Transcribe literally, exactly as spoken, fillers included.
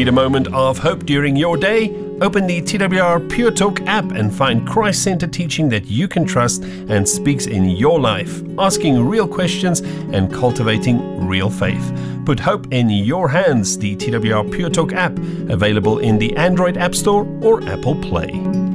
Need a moment of hope during your day? Open the T W R Pure Talk app and find Christ-centered teaching that you can trust and speaks in your life, asking real questions and cultivating real faith. Put hope in your hands. The T W R Pure Talk app, available in the Android App Store or Apple Play.